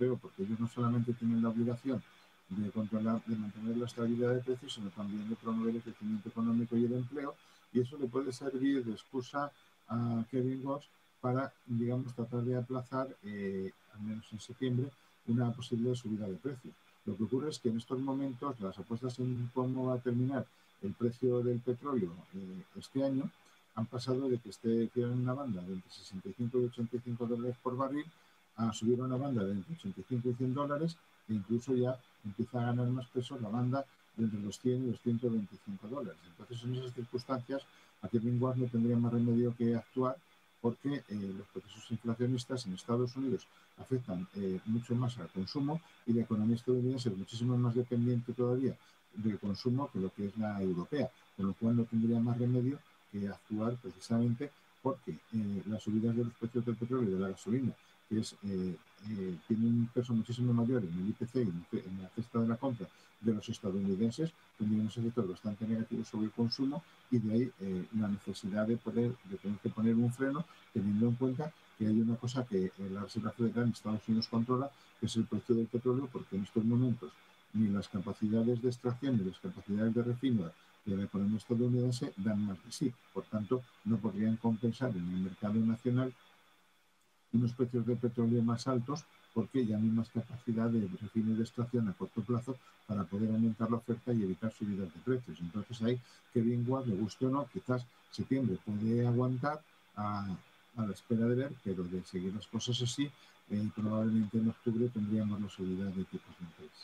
Europeo, porque ellos no solamente tienen la obligación de controlar, de mantener la estabilidad de precios, sino también de promover el crecimiento económico y el empleo, y eso le puede servir de excusa a Kevin Ross para, digamos, tratar de aplazar, al menos en septiembre, una posible subida de precios. Lo que ocurre es que en estos momentos las apuestas en cómo va a terminar el precio del petróleo este año han pasado de que esté en una banda de entre 65 y 85 dólares por barril a subir a una banda de entre 85 y 100 dólares, e incluso ya empieza a ganar más peso la banda de entre los 100 y los 125 dólares. Entonces, en esas circunstancias, a Kevin Ward no tendría más remedio que actuar, porque los procesos inflacionistas en Estados Unidos afectan mucho más al consumo, y la economía estadounidense es muchísimo más dependiente todavía del consumo que lo que es la europea, con lo cual no tendría más remedio que actuar precisamente porque las subidas de los precios del petróleo y de la gasolina, que tiene un peso muchísimo mayor en el IPC y en la cesta de la compra de los estadounidenses, tendrían unos efectos bastante negativos sobre el consumo, y de ahí la necesidad de tener que poner un freno, teniendo en cuenta que hay una cosa que la Reserva Federal en Estados Unidos controla, que es el precio del petróleo, porque en estos momentos ni las capacidades de extracción ni las capacidades de refino de la economía estadounidense dan más de sí. Por tanto, no podrían compensar en el mercado nacional unos precios de petróleo más altos, porque ya no hay más capacidad de refino y de extracción a corto plazo para poder aumentar la oferta y evitar subidas de precios. Entonces ahí, que bien Ward, le guste o no, quizás septiembre puede aguantar a la espera de ver, pero de seguir las cosas así, probablemente en octubre tendríamos la subida de tipos de interés.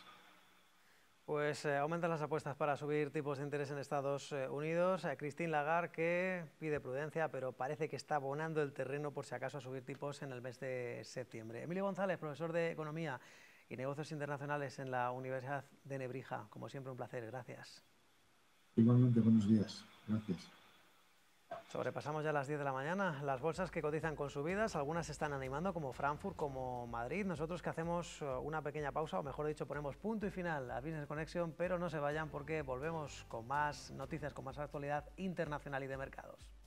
Pues aumentan las apuestas para subir tipos de interés en Estados Unidos. Christine Lagarde, que pide prudencia, pero parece que está abonando el terreno por si acaso a subir tipos en el mes de septiembre. Emilio González, profesor de Economía y Negocios Internacionales en la Universidad de Nebrija. Como siempre, un placer. Gracias. Igualmente, buenos días. Gracias. Sobrepasamos ya las 10 de la mañana. Las bolsas que cotizan con subidas, algunas se están animando, como Frankfurt, como Madrid. Nosotros que hacemos una pequeña pausa, o mejor dicho, ponemos punto y final a Business Connection, pero no se vayan porque volvemos con más noticias, con más actualidad internacional y de mercados.